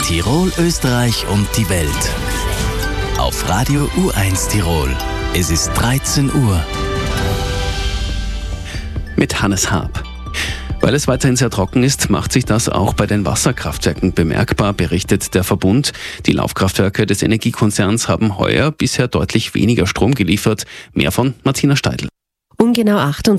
Tirol, Österreich und die Welt. Auf Radio U1 Tirol. Es ist 13 Uhr. Mit Hannes Haab. Weil es weiterhin sehr trocken ist, macht sich das auch bei den Wasserkraftwerken bemerkbar, berichtet der Verbund. Die Laufkraftwerke des Energiekonzerns haben heuer bisher deutlich weniger Strom geliefert. Mehr von Martina Steidl. Ungenau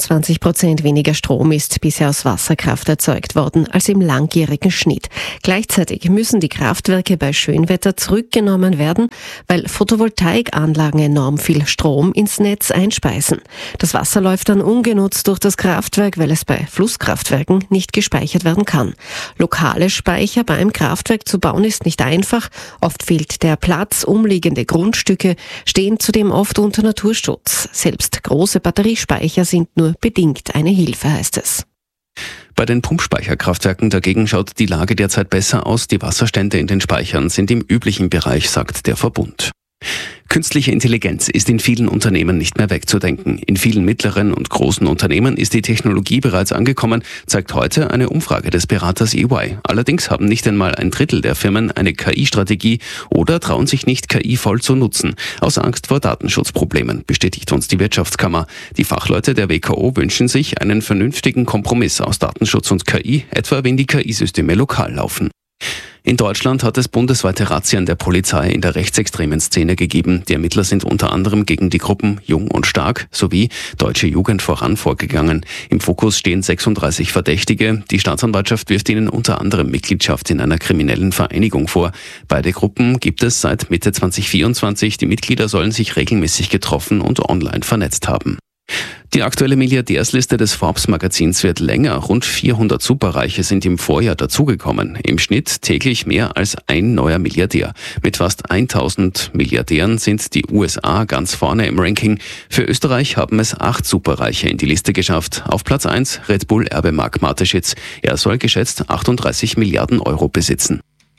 28% weniger Strom ist bisher aus Wasserkraft erzeugt worden als im langjährigen Schnitt. Gleichzeitig müssen die Kraftwerke bei Schönwetter zurückgenommen werden, weil Photovoltaikanlagen enorm viel Strom ins Netz einspeisen. Das Wasser läuft dann ungenutzt durch das Kraftwerk, weil es bei Flusskraftwerken nicht gespeichert werden kann. Lokale Speicher bei einem Kraftwerk zu bauen ist nicht einfach. Oft fehlt der Platz, umliegende Grundstücke stehen zudem oft unter Naturschutz. Selbst große Batteriespeicher sind nur bedingt eine Hilfe, heißt es. Bei den Pumpspeicherkraftwerken dagegen schaut die Lage derzeit besser aus. Die Wasserstände in den Speichern sind im üblichen Bereich, sagt der Verbund. Künstliche Intelligenz ist in vielen Unternehmen nicht mehr wegzudenken. In vielen mittleren und großen Unternehmen ist die Technologie bereits angekommen, zeigt heute eine Umfrage des Beraters EY. Allerdings haben nicht einmal ein Drittel der Firmen eine KI-Strategie oder trauen sich nicht, KI voll zu nutzen. Aus Angst vor Datenschutzproblemen, bestätigt uns die Wirtschaftskammer. Die Fachleute der WKO wünschen sich einen vernünftigen Kompromiss aus Datenschutz und KI, etwa wenn die KI-Systeme lokal laufen. In Deutschland hat es bundesweite Razzien der Polizei in der rechtsextremen Szene gegeben. Die Ermittler sind unter anderem gegen die Gruppen Jung und Stark sowie Deutsche Jugend voran vorgegangen. Im Fokus stehen 36 Verdächtige. Die Staatsanwaltschaft wirft ihnen unter anderem Mitgliedschaft in einer kriminellen Vereinigung vor. Beide Gruppen gibt es seit Mitte 2024. Die Mitglieder sollen sich regelmäßig getroffen und online vernetzt haben. Die aktuelle Milliardärsliste des Forbes-Magazins wird länger. Rund 400 Superreiche sind im Vorjahr dazugekommen. Im Schnitt täglich mehr als ein neuer Milliardär. Mit fast 1000 Milliardären sind die USA ganz vorne im Ranking. Für Österreich haben es 8 Superreiche in die Liste geschafft. Auf Platz 1 Red Bull-Erbe Marc Mateschitz. Er soll geschätzt 38 Milliarden Euro besitzen.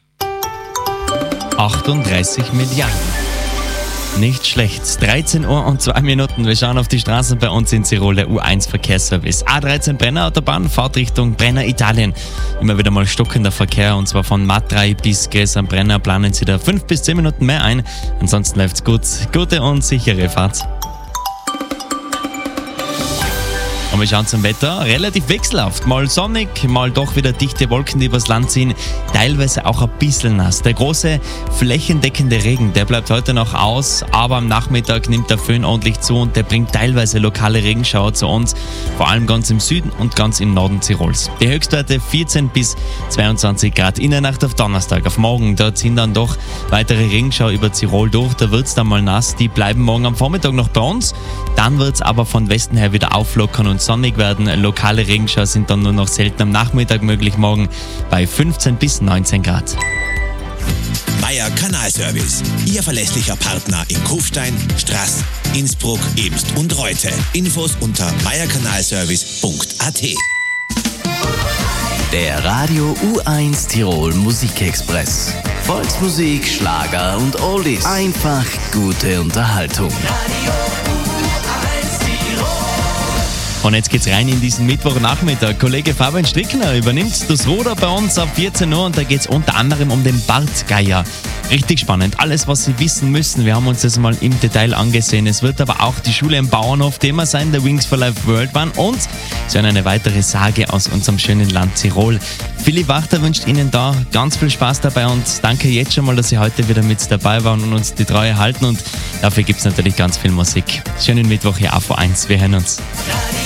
38 Milliarden. Nicht schlecht. 13 Uhr und 2 Minuten. Wir schauen auf die Straßen bei uns in Tirol, der U1 Verkehrsservice. A13 Brenner Autobahn, Fahrtrichtung Brenner Italien. Immer wieder mal stockender Verkehr und zwar von Matrei bis Gräs am Brenner planen Sie da 5 bis 10 Minuten mehr ein. Ansonsten läuft's gut. Gute und sichere Fahrt. Und wir schauen zum Wetter. Relativ wechselhaft. Mal sonnig, mal doch wieder dichte Wolken, die übers Land ziehen. Teilweise auch ein bisschen nass. Der große flächendeckende Regen, der bleibt heute noch aus, aber am Nachmittag nimmt der Föhn ordentlich zu und der bringt teilweise lokale Regenschauer zu uns, vor allem ganz im Süden und ganz im Norden Tirols. Die Höchstwerte 14 bis 22 Grad. In der Nacht auf Donnerstag, auf morgen, dort ziehen dann doch weitere Regenschauer über Tirol durch. Da wird es dann mal nass. Die bleiben morgen am Vormittag noch bei uns. Dann wird es aber von Westen her wieder auflockern und sonnig werden. Lokale Regenschauer sind dann nur noch selten am Nachmittag möglich, morgen bei 15 bis 19 Grad. Meier Kanalservice, Ihr verlässlicher Partner in Kufstein, Straß, Innsbruck, Ebst und Reute. Infos unter meierkanalservice.at. Der Radio U1 Tirol Musikexpress. Volksmusik, Schlager und Oldies. Einfach gute Unterhaltung. Und jetzt geht's rein in diesen Mittwochnachmittag. Kollege Fabian Strickner übernimmt das Ruder bei uns ab 14 Uhr und da geht's unter anderem um den Bartgeier. Richtig spannend. Alles, was Sie wissen müssen. Wir haben uns das mal im Detail angesehen. Es wird aber auch die Schule im Bauernhof Thema sein, der Wings for Life World One und so eine weitere Sage aus unserem schönen Land Tirol. Philipp Wachter wünscht Ihnen da ganz viel Spaß dabei und danke jetzt schon mal, dass Sie heute wieder mit dabei waren und uns die Treue halten und dafür gibt's natürlich ganz viel Musik. Schönen Mittwoch hier auf U1. Wir hören uns.